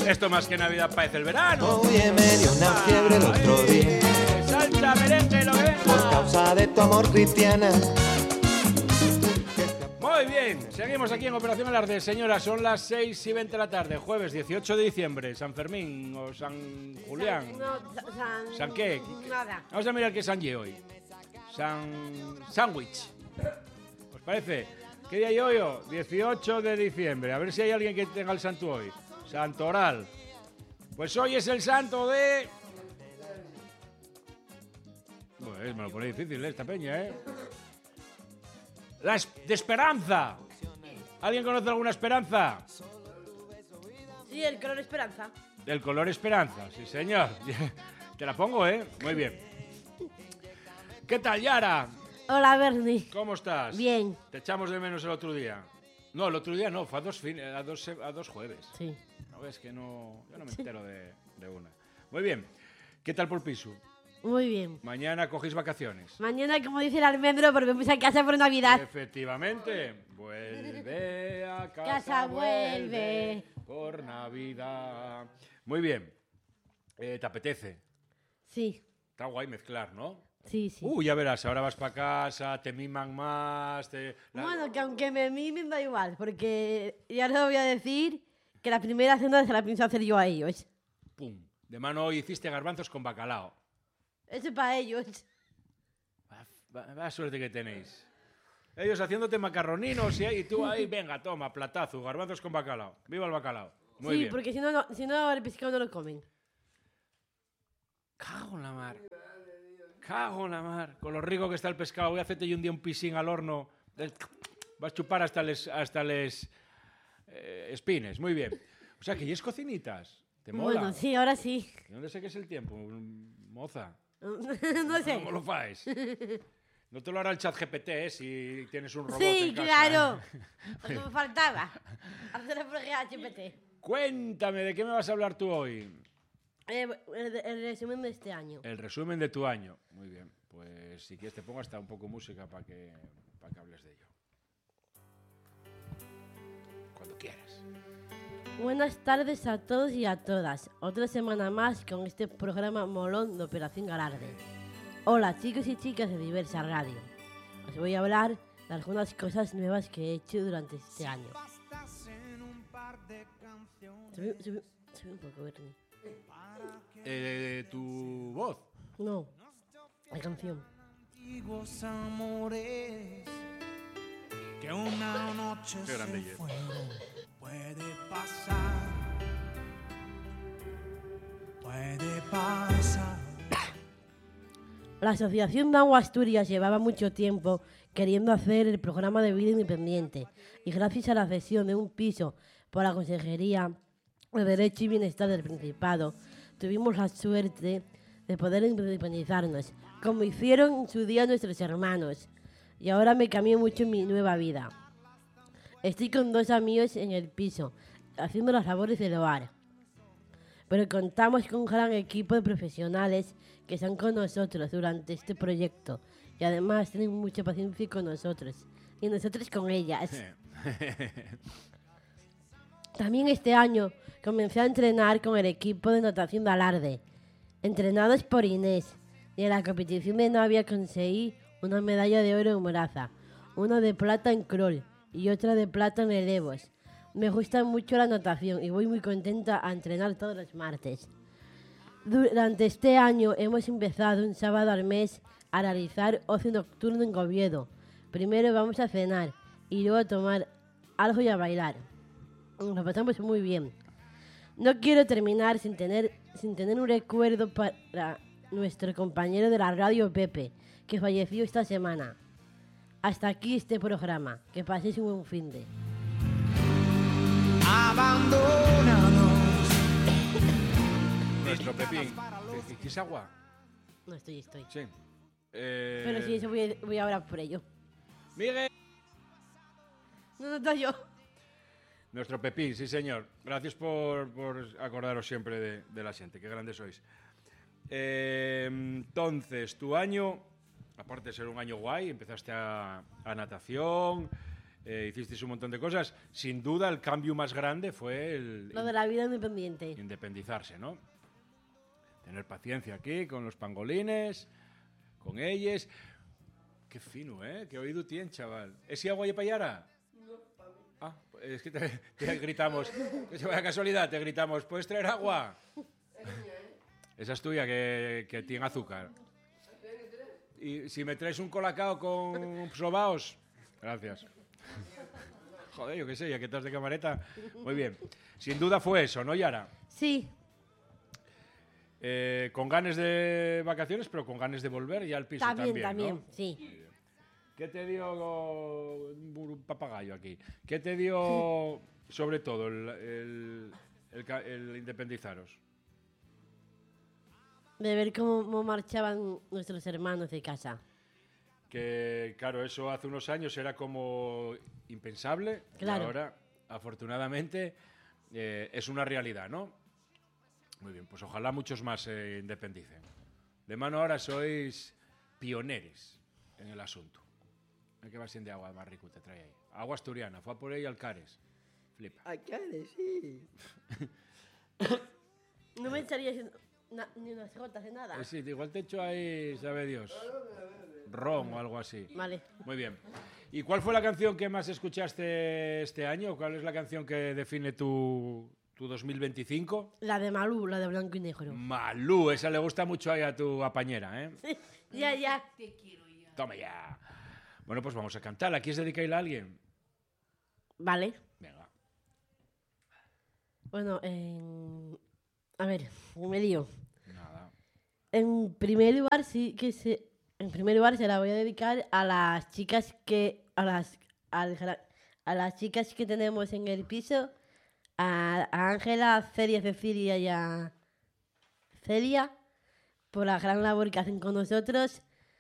Esto más que Navidad parece el verano. Oye, me dio una fiebre el otro día. Salsa, merengue, lo que venga. Por causa de tu amor, Cristiana. Muy bien, seguimos aquí en Operación Alarde. Señoras, son las 6:20 de la tarde, jueves 18 de diciembre, San Fermín o San Julián. ¿San qué? Nada. Vamos a mirar qué San Ye hoy. Sándwich. ¿Os parece? ¿Qué día yo hoy? 18 de diciembre. A ver si hay alguien que tenga el santo hoy. Santoral. Pues hoy es el santo de... Pues me lo pone difícil esta peña, ¿eh? De Esperanza. ¿Alguien conoce alguna Esperanza? Sí, el color esperanza. Del color Esperanza, sí señor. Te la pongo, ¿eh? Muy bien. ¿Qué tal, Yara? Hola, Bernie. ¿Cómo estás? Bien. Te echamos de menos el otro día. No, el otro día no, fue a dos jueves. Sí. No, es que no, yo no me entero de una. Muy bien. ¿Qué tal por piso? Muy bien. Mañana cogéis vacaciones. Mañana, como dice el almendro, volvemos a casa por Navidad. Efectivamente. Vuelve a casa, Casa vuelve. por Navidad. Muy bien. ¿Te apetece? Sí, Está guay mezclar, ¿no? sí, sí. Ya verás, ahora vas para casa, te miman más. Bueno, que aunque me mimen da igual, porque ya les voy a decir que la primera cena se la pienso hacer yo a ellos. ¡Pum! De mano hoy hiciste garbanzos con bacalao. Eso es para ellos. Va suerte que tenéis. Ellos haciéndote macarroninos y tú ahí, venga, toma, platazo, garbanzos con bacalao. ¡Viva el bacalao! Muy Sí, bien. porque si no el pescado no lo comen. Cago en la mar. Cago en la mar. Con lo rico que está el pescado. Voy a hacerte yo un día un pisín al horno. Vas a chupar hasta les espines. Muy bien. O sea, que ya es cocinitas. ¿Te mola? Bueno, sí, ahora sí. ¿Dónde sé que es el tiempo, moza? No sé. ¿Cómo lo faes? No te lo hará el chat GPT, si tienes un robot Sí, en casa. claro. Lo que me faltaba. Hacerlo por GPT. Cuéntame, ¿de qué me vas a hablar tú hoy? El resumen de este año. El resumen de tu año. Muy bien. Pues si quieres te pongo hasta un poco música para que hables de ello. Cuando quieras. Buenas tardes a todos y a todas. Otra semana más con este programa molón de Operación Alarde. Hola chicos y chicas de Diversa Radio. Os voy a hablar de algunas cosas nuevas que he hecho durante este año. Sube un poco, Bernie. ¿Tu voz? No, la canción. Antiguos amores que una noche Qué grande se es. fueron. Puede pasar, puede pasar. La Asociación Nahua Asturias llevaba mucho tiempo queriendo hacer el programa de vida independiente y gracias a la cesión de un piso por la Consejería de Derecho y Bienestar del Principado tuvimos la suerte de poder independizarnos, como hicieron en su día nuestros hermanos. Y ahora me cambió mucho mi nueva vida. Estoy con 2 amigos en el piso, haciendo las labores del hogar. Pero contamos con un gran equipo de profesionales que están con nosotros durante este proyecto. Y además tienen mucha paciencia con nosotros. Y nosotros con ellas. También este año comencé a entrenar con el equipo de natación de Alarde, entrenados por Inés. Y en la competición de Navia conseguí una medalla de oro en Moraza, una de plata en crawl y otra de plata en relevos. Me gusta mucho la natación y voy muy contenta a entrenar todos los martes. Durante este año hemos empezado un sábado al mes a realizar ocio nocturno en Oviedo. Primero vamos a cenar y luego a tomar algo y a bailar. Nos pasamos muy bien. No quiero terminar sin tener un recuerdo para nuestro compañero de la radio Pepe, que falleció esta semana. Hasta aquí este programa. Que paséis un buen finde. Abandónanos. Nuestro Pepín. ¿Quieres agua? No estoy. Sí. Pero sí, eso voy ahora por ello. Miguel. No estoy yo. Nuestro Pepín, sí señor. Gracias por acordaros siempre de la gente. Qué grandes sois. Entonces, tu año, aparte de ser un año guay, empezaste a natación, hicisteis un montón de cosas. Sin duda, el cambio más grande fue el Lo de la vida independiente. independizarse, ¿no? Tener paciencia aquí con los pangolines, con ellos. Qué fino, ¿eh? Qué oído tiene, chaval. ¿Es agua y payara? No, para mí. Ah, es que te gritamos. Que se vaya casualidad, te gritamos. ¿Puedes traer agua? Esa es tuya, que tiene azúcar. Y si me traes un colacao con sobaos. Gracias. Joder, yo qué sé, ya que estás de camareta. Muy bien. Sin duda fue eso, ¿no, Yara? Sí, Con ganas de vacaciones, pero con ganas de volver ya al piso también, también, ¿no? sí. ¿Qué te dio un papagayo aquí? ¿Qué te dio, sobre todo, el independizaros? De ver cómo marchaban nuestros hermanos de casa. Que, claro, eso hace unos años era como impensable. Claro. Y ahora, afortunadamente, es una realidad, ¿no? Muy bien, pues ojalá muchos más se independicen. De mano ahora sois pioneros en el asunto. ¿Qué va siendo de agua más rico te trae ahí? Agua asturiana, fue a por ahí Alcares. Flipa. Alcares, sí. No me echarías ni unas gotas de nada. Sí, igual te echo ahí, sabe Dios, ron o algo así. Vale. Muy bien. ¿Y cuál fue la canción que más escuchaste este año? ¿Cuál es la canción que define tu 2025? La de Malú, la de blanco y negro. Malú, esa le gusta mucho ahí a tu apañera, ¿eh? Ya. Toma ya. Bueno, pues vamos a cantarla. ¿Quieres dedicarla a alguien? Vale. Venga. Bueno, a ver, me lío. Nada. En primer lugar, en primer lugar se la voy a dedicar a las chicas a las chicas que tenemos en el piso, a Ángela, a Celia, Cecilia y a Celia, por la gran labor que hacen con nosotros.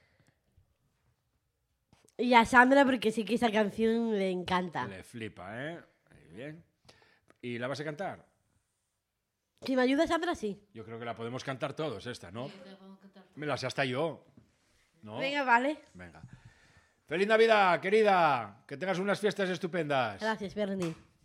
Y a Sandra, porque sí que esa canción le encanta. Le flipa, ¿eh? Muy bien. ¿Y la vas a cantar? Si me ayuda Sandra, sí. Yo creo que la podemos cantar todos, esta, ¿no? Me la sé hasta yo. ¿No? Venga, vale. Venga. ¡Feliz Navidad, querida! Que tengas unas fiestas estupendas. Gracias, Bernie.